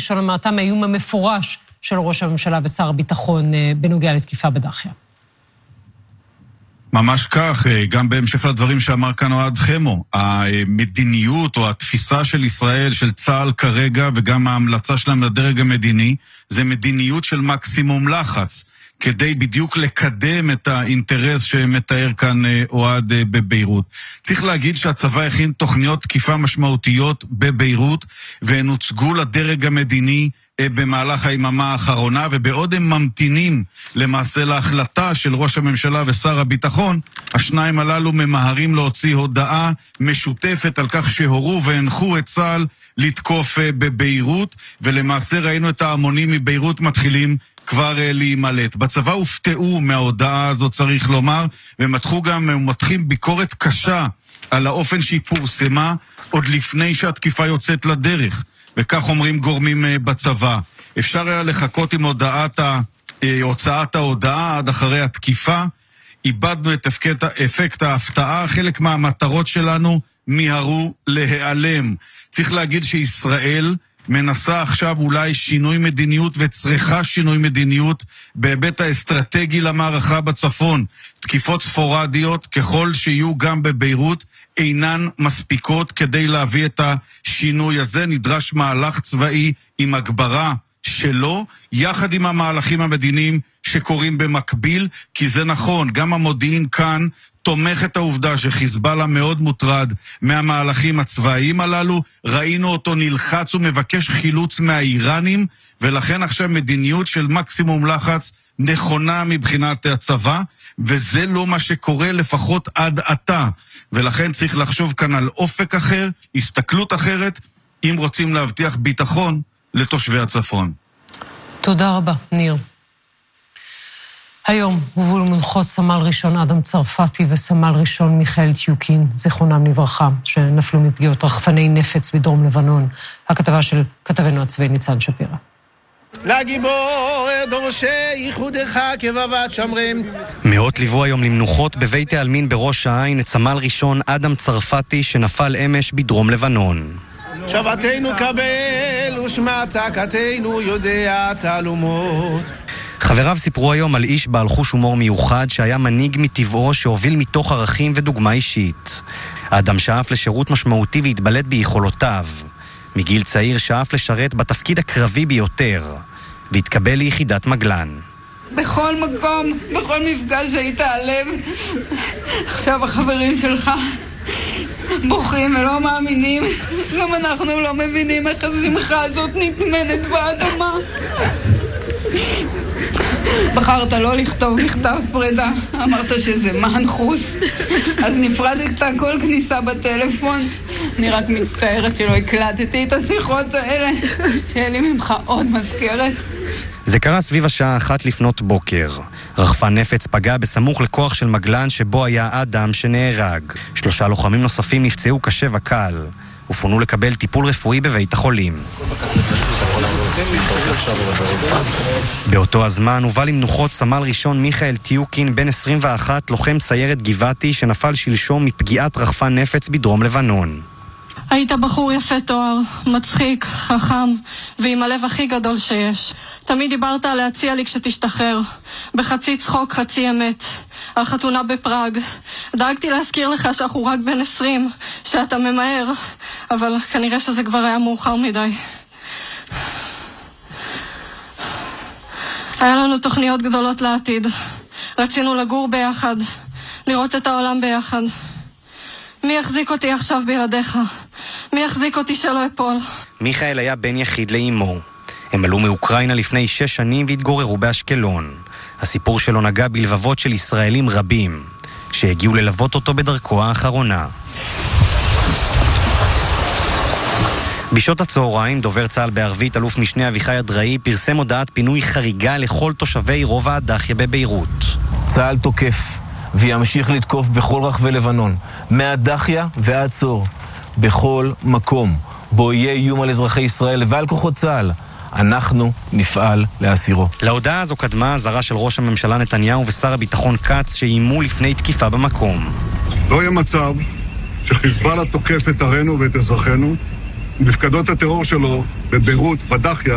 בלשון המעטה מהאיום המפורש של ראש הממשלה ושר הביטחון בנוגע לתקיפה בדחיה. ממש כך, גם בהמשך לדברים שאמר כאן אוהד חמו, המדיניות או התפיסה של ישראל, של צה"ל כרגע, וגם ההמלצה שלהם לדרג המדיני, זה מדיניות של מקסימום לחץ, כדי בדיוק לקדם את האינטרס שמתאר כאן אוהד בביירות. צריך להגיד שהצבא הכין תוכניות תקיפה משמעותיות בביירות, והן הוצגו לדרג המדיני במהלך היממה האחרונה, ובעוד הם ממתינים למעשה להחלטה של ראש הממשלה ושר הביטחון, השניים הללו ממהרים להוציא הודעה משותפת על כך שהורו והנחו את צה"ל לתקוף בביירות, ולמעשה ראינו את ההמונים מביירות מתחילים כבר להימלט. בצבא הופתעו מההודעה הזאת, צריך לומר, ומתחים ביקורת קשה על האופן שהיא פורסמה עוד לפני שהתקיפה יוצאת לדרך. וכך אומרים גורמים בצבא. אפשר היה לחכות עם הוצאת ההודעה עד אחרי התקיפה. איבדנו את אפקט ההפתעה. חלק מהמטרות שלנו מיהרו להיעלם. צריך להגיד שישראל מנסה עכשיו אולי שינוי מדיניות וצריכה שינוי מדיניות בהיבט האסטרטגי למערכה בצפון. תקיפות ספורדיות ככל שיהיו גם בביירות אינן מספיקות כדי להביא את השינוי הזה. נדרש מהלך צבאי עם הגברה שלו, יחד עם המהלכים המדיניים שקורים במקביל, כי זה נכון, גם המודיעין כאן תומך את העובדה שחיזבאללה מאוד מוטרד מהמהלכים הצבאיים הללו, ראינו אותו נלחץ ומבקש חילוץ מהאיראנים, ולכן עכשיו מדיניות של מקסימום לחץ נכונה מבחינת הצבא, וזה לא מה שקורה לפחות עד עתה, ולכן צריך לחשוב כאן על אופק אחר, הסתכלות אחרת, אם רוצים להבטיח ביטחון לתושבי הצפון. תודה רבה, ניר. היום הובאו למנוחות סמל ראשון אדם צרפתי וסמל ראשון מיכאל טיוקין, זיכרונם לברכה, שנפלו מפגיעות רחפני נפץ בדרום לבנון. הכתבה של כתבנו הצבאי ניצן שפירא. לגיבור דורשי ייחודך כבבת שמרים. מאות ליוו היום למנוחות בבית העלמין בראש העין את סמל ראשון אדם צרפתי שנפל אמש בדרום לבנון. שבתנו קבל ושמע צעקתנו יודע תעלומות. חבריו סיפרו היום על איש בעל חוש הומור מיוחד שהיה מנהיג מטבעו שהוביל מתוך ערכים ודוגמה אישית. האדם שאף לשירות משמעותי והתבלט ביכולותיו. מגיל צעיר שאף לשרת בתפקיד הקרבי ביותר, והתקבל ליחידת מגלן. בכל מקום, בכל מפגש היית הלב. עכשיו החברים שלך בוכים ולא מאמינים. גם אנחנו לא מבינים איך השמחה הזאת נטמנת באדמה. בחרת לא לכתוב מכתב פרידה, אמרת שזה מנחוס, אז נפרדת כל כניסה בטלפון. אני רק מצטערת שלא הקלטתי את השיחות האלה, שיהיה לי ממך עוד מזכרת. זה קרה סביב השעה 1 לפנות בוקר. רחפן נפץ פגע בסמוך לכוח של מגלן שבו היה אדם שנהרג. 3 לוחמים נוספים נפצעו קשה וקל ופונו לקבל טיפול רפואי בבית החולים. באותו הזמן הובא למנוחות סמל ראשון מיכאל טיוקין בן 21, לוחם סיירת גבעתי שנפל שלשום מפגיעת רחפן נפץ בדרום לבנון. היית בחור יפה תואר, מצחיק, חכם ועם הלב הכי גדול שיש. תמיד דיברת על להציע לי כשתשתחרר, בחצי צחוק חצי אמת, על חתונה בפראג. דאגתי להזכיר לך שאנחנו רק בן 20, שאתה ממהר, אבל כנראה שזה כבר היה מאוחר מדי. היה לנו תוכניות גדולות לעתיד. רצינו לגור ביחד, לראות את העולם ביחד. מי יחזיק אותי עכשיו בלעדיך? מי יחזיק אותי שלא אפול? מיכאל היה בן יחיד לאמו. הם עלו מאוקראינה לפני 6 שנים והתגוררו באשקלון. הסיפור שלו נגע בלבבות של ישראלים רבים, שהגיעו ללוות אותו בדרכו האחרונה. בשעות הצהריים, דובר צה"ל בערבית, אלוף משנה אביחי אדראי, פרסם הודעת פינוי חריגה לכל תושבי רובע הדחיה בביירות. צה"ל תוקף וימשיך לתקוף בכל רחבי לבנון, מהדחיה ועד צור, בכל מקום בו יהיה איום על אזרחי ישראל ועל כוחות צה"ל. אנחנו נפעל להסירו. להודעה הזו קדמה אזהרה של ראש הממשלה נתניהו ושר הביטחון כץ שאיימו לפני תקיפה במקום. לא יהיה מצב שחיזבאללה תוקף את ערינו ואת אזרחינו, ומפקדות הטרור שלו בביירות, בדחיה,